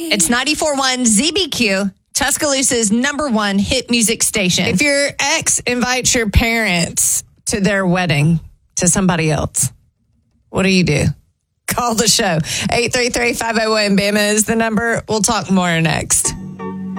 It's 94.1 ZBQ, Tuscaloosa's #1 hit music station. If your ex invites your parents to their wedding to somebody else, what do? Call the show. 833-501-BAMA is the number. We'll talk more next.